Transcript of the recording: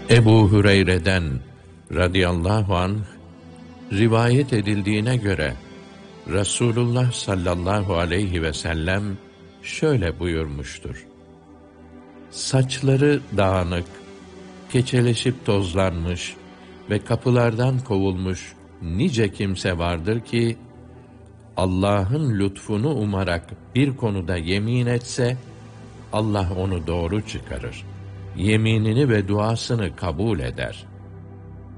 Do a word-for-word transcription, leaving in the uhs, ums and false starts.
Ebu Hüreyre'den radıyallahu anh rivayet edildiğine göre Resulullah sallallahu aleyhi ve sellem şöyle buyurmuştur: saçları dağınık, keçeleşip tozlanmış ve kapılardan kovulmuş nice kimse vardır ki, Allah'ın lütfunu umarak bir konuda yemin etse, Allah onu doğru çıkarır. Yeminini ve duasını kabul eder.